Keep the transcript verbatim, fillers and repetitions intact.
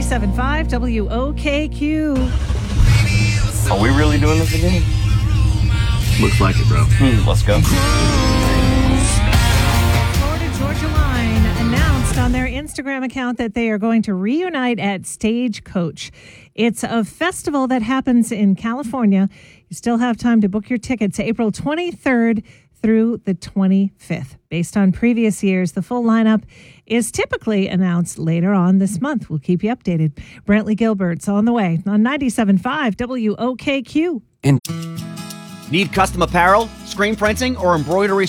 ninety-seven point five W O K Q. Are we really doing this again? Looks like it, bro. Hmm, let's go. Florida Georgia Line announced on their Instagram account that they are going to reunite at Stagecoach. It's a festival that happens in California. You still have time to book your tickets April twenty-third through the twenty-fifth. Based on previous years, the full lineup is typically announced later on this month. We'll keep you updated. Brantley Gilbert's on the way on ninety-seven point five W O K Q. Need custom apparel, screen printing, or embroidery